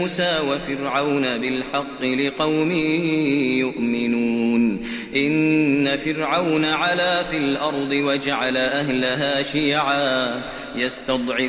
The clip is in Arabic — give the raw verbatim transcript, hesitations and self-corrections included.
موسى وفرعون بالحق لقوم يؤمنون إن فرعون علا في الأرض وجعل أهلها شيعا يستضعف